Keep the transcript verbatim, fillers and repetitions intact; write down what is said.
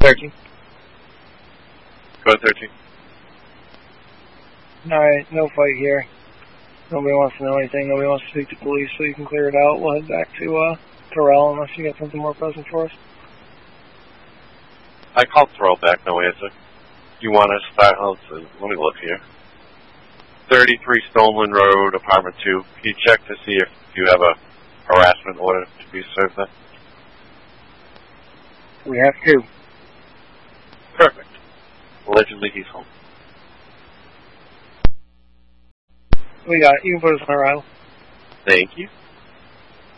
thirteen. Go ahead, thirteen. Alright, no fight here. Nobody wants to know anything. Nobody wants to speak to police, so you can clear it out. We'll head back to uh, Terrell unless you got something more present for us. I called Terrell back, no answer. You want to start? Oh, let me look here. thirty-three Stoneman Road, apartment two. Can you check to see if you have a harassment order to be served there? We have two. Perfect. Allegedly, he's home. We got it. You can put us on arrival. Thank you.